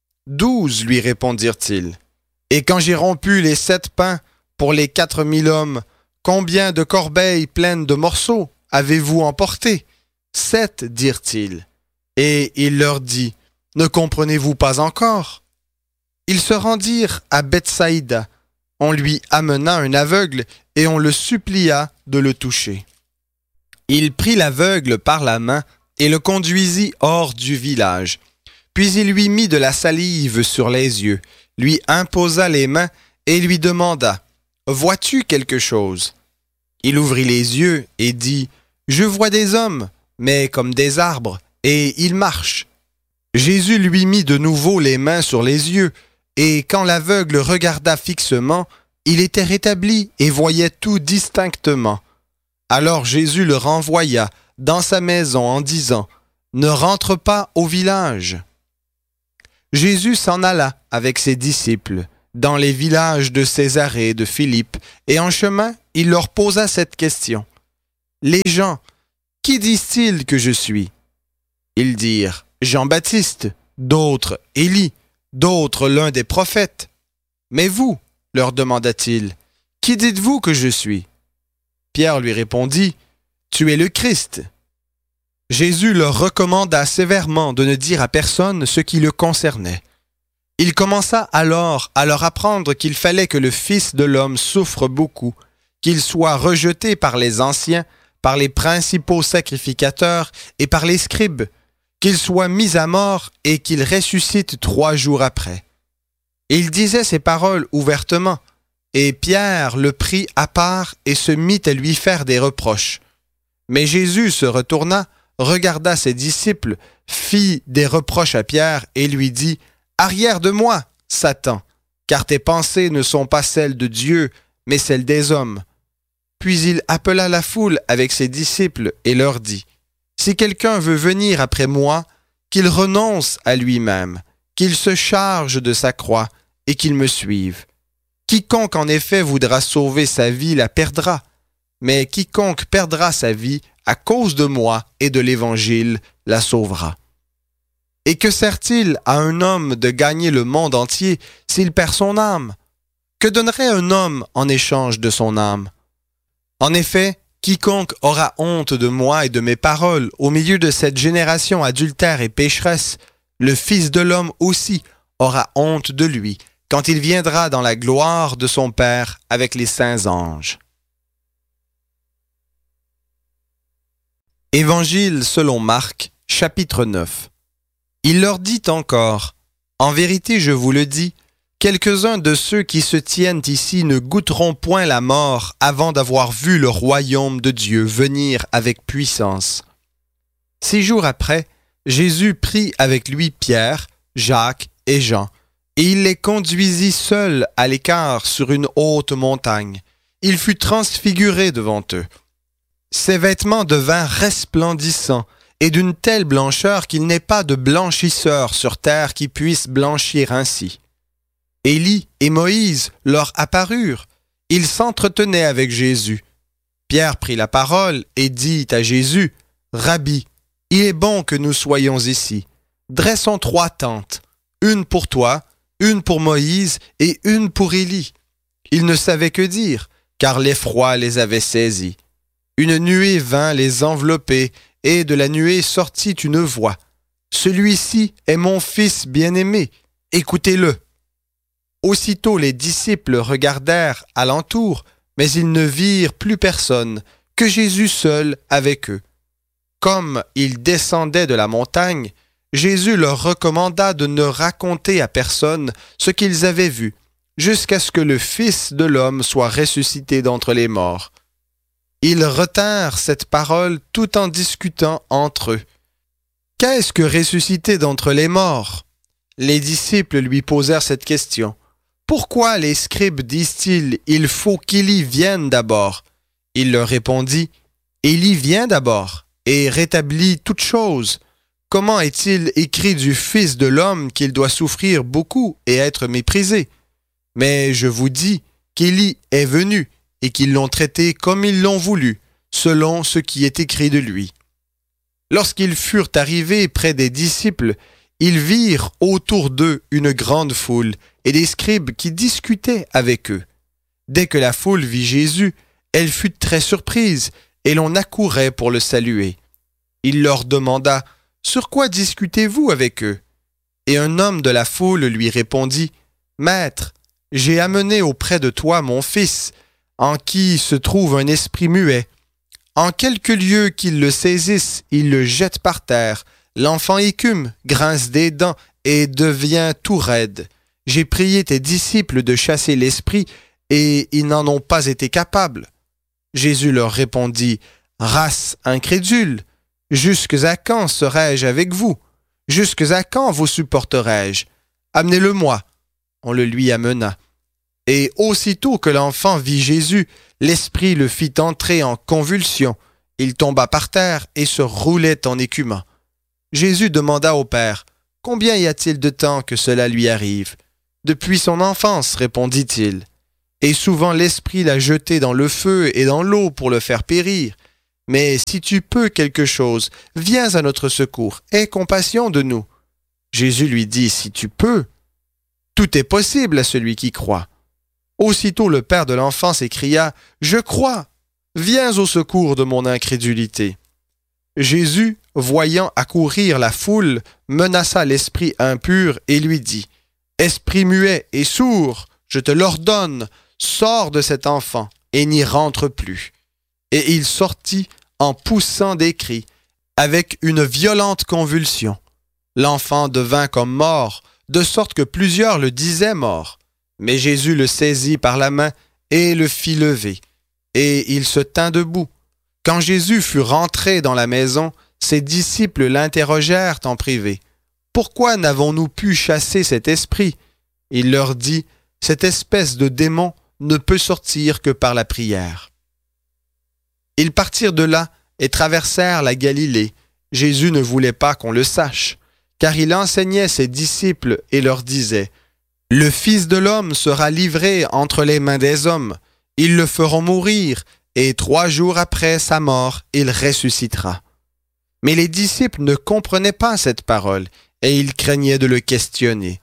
12, lui répondirent-ils. Et quand j'ai rompu les 7 pains pour les 4000 hommes, combien de corbeilles pleines de morceaux avez-vous emporté? 7, dirent-ils. Et il leur dit, ne comprenez-vous pas encore? Ils se rendirent à Bethsaïda. On lui amena un aveugle et on le supplia de le toucher. Il prit l'aveugle par la main et le conduisit hors du village. Puis il lui mit de la salive sur les yeux, lui imposa les mains et lui demanda « Vois-tu quelque chose ?» Il ouvrit les yeux et dit « Je vois des hommes, mais comme des arbres, et ils marchent. » Jésus lui mit de nouveau les mains sur les yeux, et quand l'aveugle regarda fixement, il était rétabli et voyait tout distinctement. Alors Jésus le renvoya dans sa maison en disant « Ne rentre pas au village. » Jésus s'en alla avec ses disciples dans les villages de Césarée et de Philippe, et en chemin, il leur posa cette question. « Les gens, qui disent-ils que je suis ?» Ils dirent Jean-Baptiste, d'autres Élie, d'autres l'un des prophètes. Mais vous, leur demanda-t-il, qui dites-vous que je suis? Pierre lui répondit, tu es le Christ. Jésus leur recommanda sévèrement de ne dire à personne ce qui le concernait. Il commença alors à leur apprendre qu'il fallait que le Fils de l'homme souffre beaucoup, qu'il soit rejeté par les anciens, par les principaux sacrificateurs et par les scribes, qu'il soit mis à mort et qu'il ressuscite 3 jours après. Il disait ces paroles ouvertement, et Pierre le prit à part et se mit à lui faire des reproches. Mais Jésus se retourna, regarda ses disciples, fit des reproches à Pierre et lui dit, « Arrière de moi, Satan, car tes pensées ne sont pas celles de Dieu, mais celles des hommes. » Puis il appela la foule avec ses disciples et leur dit, « Si quelqu'un veut venir après moi, qu'il renonce à lui-même, qu'il se charge de sa croix et qu'il me suive. Quiconque en effet voudra sauver sa vie la perdra, mais quiconque perdra sa vie à cause de moi et de l'Évangile la sauvera. Et que sert-il à un homme de gagner le monde entier s'il perd son âme? Que donnerait un homme en échange de son âme? En effet, quiconque aura honte de moi et de mes paroles au milieu de cette génération adultère et pécheresse, le Fils de l'homme aussi aura honte de lui quand il viendra dans la gloire de son Père avec les saints anges. Évangile selon Marc, chapitre 9. Il leur dit encore, « En vérité, je vous le dis, quelques-uns de ceux qui se tiennent ici ne goûteront point la mort avant d'avoir vu le royaume de Dieu venir avec puissance. » 6 jours après, Jésus prit avec lui Pierre, Jacques et Jean, et il les conduisit seuls à l'écart sur une haute montagne. Il fut transfiguré devant eux. Ses vêtements devinrent resplendissants, et d'une telle blancheur qu'il n'est pas de blanchisseur sur terre qui puisse blanchir ainsi. Élie et Moïse leur apparurent. Ils s'entretenaient avec Jésus. Pierre prit la parole et dit à Jésus, « Rabbi, il est bon que nous soyons ici. Dressons 3 tentes, une pour toi, une pour Moïse et une pour Élie. » Ils ne savaient que dire, car l'effroi les avait saisis. Une nuée vint les envelopper, et de la nuée sortit une voix. « Celui-ci est mon Fils bien-aimé, écoutez-le. » Aussitôt les disciples regardèrent alentour, mais ils ne virent plus personne, que Jésus seul avec eux. Comme ils descendaient de la montagne, Jésus leur recommanda de ne raconter à personne ce qu'ils avaient vu, jusqu'à ce que le Fils de l'homme soit ressuscité d'entre les morts. Ils retinrent cette parole tout en discutant entre eux. Qu'est-ce que ressusciter d'entre les morts? Les disciples lui posèrent cette question. Pourquoi les scribes disent-ils, il faut qu'Élie vienne d'abord? Il leur répondit, Élie vient d'abord et rétablit toutes choses. Comment est-il écrit du Fils de l'homme qu'il doit souffrir beaucoup et être méprisé? Mais je vous dis qu'Élie est venu et qu'ils l'ont traité comme ils l'ont voulu, selon ce qui est écrit de lui. Lorsqu'ils furent arrivés près des disciples, ils virent autour d'eux une grande foule et des scribes qui discutaient avec eux. Dès que la foule vit Jésus, elle fut très surprise et l'on accourait pour le saluer. Il leur demanda, « Sur quoi discutez-vous avec eux ?» Et un homme de la foule lui répondit, « Maître, j'ai amené auprès de toi mon fils, en qui se trouve un esprit muet. En quelque lieu qu'il le saisisse, il le jette par terre. L'enfant écume, grince des dents et devient tout raide. J'ai prié tes disciples de chasser l'esprit, et ils n'en ont pas été capables. » Jésus leur répondit, « Race incrédule, jusques à quand serai-je avec vous? Jusques à quand vous supporterai-je? Amenez-le-moi. » On le lui amena. Et aussitôt que l'enfant vit Jésus, l'esprit le fit entrer en convulsion. Il tomba par terre et se roulait en écumant. Jésus demanda au Père, « Combien y a-t-il de temps que cela lui arrive? » « Depuis son enfance, répondit-il. Et souvent l'esprit l'a jeté dans le feu et dans l'eau pour le faire périr. mais si tu peux quelque chose, viens à notre secours, aie compassion de nous. » Jésus lui dit, « Si tu peux, tout est possible à celui qui croit. » Aussitôt le père de l'enfant s'écria, « Je crois, viens au secours de mon incrédulité. » Jésus, voyant accourir la foule, menaça l'esprit impur et lui dit, « Esprit muet et sourd, je te l'ordonne, sors de cet enfant et n'y rentre plus. » Et il sortit en poussant des cris, avec une violente convulsion. L'enfant devint comme mort, de sorte que plusieurs le disaient mort. Mais Jésus le saisit par la main et le fit lever, et il se tint debout. Quand Jésus fut rentré dans la maison, ses disciples l'interrogèrent en privé. « Pourquoi n'avons-nous pu chasser cet esprit ?» Il leur dit, « Cette espèce de démon ne peut sortir que par la prière. » Ils partirent de là et traversèrent la Galilée. Jésus ne voulait pas qu'on le sache, car il enseignait ses disciples et leur disait, « Le Fils de l'homme sera livré entre les mains des hommes. Ils le feront mourir, et 3 jours après sa mort, il ressuscitera. » Mais les disciples ne comprenaient pas cette parole, et ils craignaient de le questionner.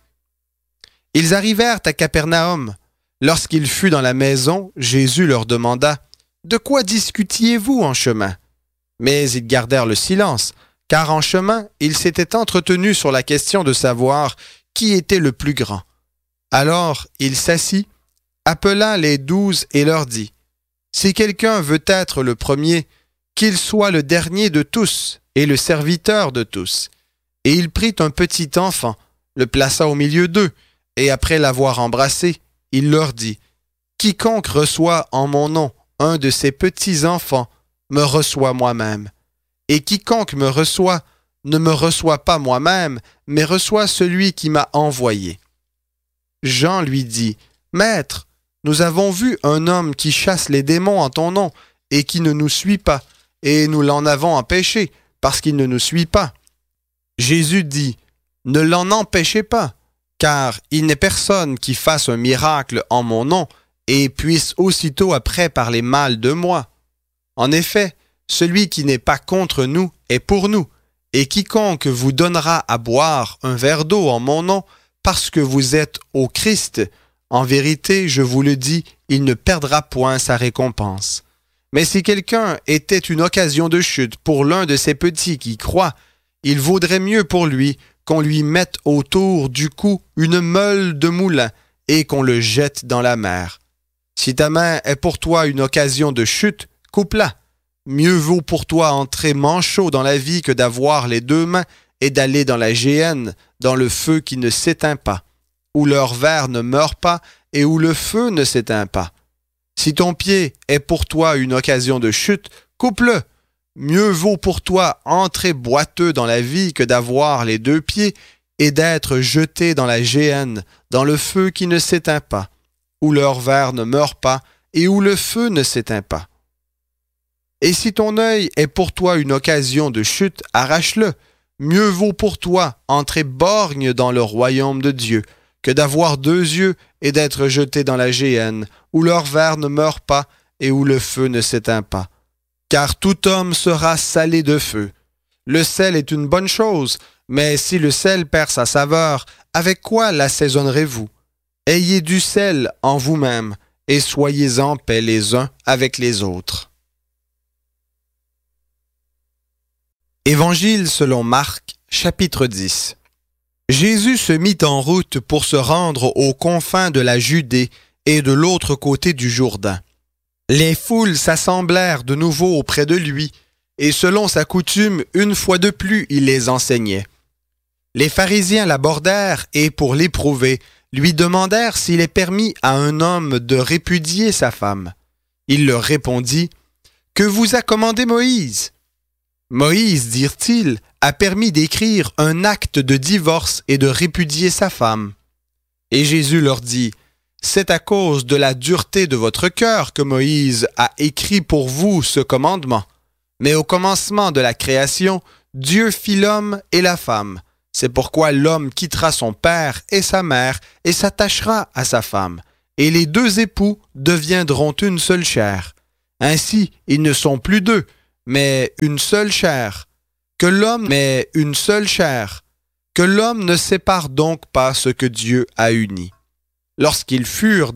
Ils arrivèrent à Capernaum. Lorsqu'il fut dans la maison, Jésus leur demanda, « De quoi discutiez-vous en chemin ?» Mais ils gardèrent le silence, car en chemin, ils s'étaient entretenus sur la question de savoir qui était le plus grand. Alors il s'assit, appela les 12 et leur dit, « Si quelqu'un veut être le premier, qu'il soit le dernier de tous et le serviteur de tous. » Et il prit un petit enfant, le plaça au milieu d'eux, et après l'avoir embrassé, il leur dit, « Quiconque reçoit en mon nom un de ces petits enfants me reçoit moi-même. Et quiconque me reçoit ne me reçoit pas moi-même, mais reçoit celui qui m'a envoyé. » Jean lui dit, « Maître, nous avons vu un homme qui chasse les démons en ton nom et qui ne nous suit pas, et nous l'en avons empêché parce qu'il ne nous suit pas. » Jésus dit, « Ne l'en empêchez pas, car il n'est personne qui fasse un miracle en mon nom et puisse aussitôt après parler mal de moi. En effet, celui qui n'est pas contre nous est pour nous, et quiconque vous donnera à boire un verre d'eau en mon nom, parce que vous êtes au Christ, en vérité, je vous le dis, il ne perdra point sa récompense. Mais si quelqu'un était une occasion de chute pour l'un de ces petits qui croient, il vaudrait mieux pour lui qu'on lui mette autour du cou une meule de moulin et qu'on le jette dans la mer. Si ta main est pour toi une occasion de chute, coupe-la. Mieux vaut pour toi entrer manchot dans la vie que d'avoir les 2 mains et d'aller dans la géhenne, dans le feu qui ne s'éteint pas, où leur ver ne meurt pas et où le feu ne s'éteint pas. Si ton pied est pour toi une occasion de chute, coupe-le. Mieux vaut pour toi entrer boiteux dans la vie que d'avoir les 2 pieds et d'être jeté dans la géhenne, dans le feu qui ne s'éteint pas, où leur ver ne meurt pas et où le feu ne s'éteint pas. Et si ton œil est pour toi une occasion de chute, arrache-le. Mieux vaut pour toi entrer borgne dans le royaume de Dieu que d'avoir 2 yeux et d'être jeté dans la géhenne, où leur ver ne meurt pas et où le feu ne s'éteint pas. Car tout homme sera salé de feu. Le sel est une bonne chose, mais si le sel perd sa saveur, avec quoi l'assaisonnerez-vous? Ayez du sel en vous-même et soyez en paix les uns avec les autres. Évangile selon Marc, chapitre 10. Jésus se mit en route pour se rendre aux confins de la Judée et de l'autre côté du Jourdain. Les foules s'assemblèrent de nouveau auprès de lui, et selon sa coutume, une fois de plus, il les enseignait. Les pharisiens l'abordèrent et, pour l'éprouver, lui demandèrent s'il est permis à un homme de répudier sa femme. Il leur répondit, « Que vous a commandé Moïse ?» Moïse, dirent-ils, a permis d'écrire un acte de divorce et de répudier sa femme. Et Jésus leur dit, « C'est à cause de la dureté de votre cœur que Moïse a écrit pour vous ce commandement. Mais au commencement de la création, Dieu fit l'homme et la femme. C'est pourquoi l'homme quittera son père et sa mère et s'attachera à sa femme. Et les 2 époux deviendront une seule chair. Ainsi, ils ne sont plus 2, mais une seule chair, que l'homme est une seule chair, que l'homme ne sépare donc pas ce que Dieu a uni. Lorsqu'ils furent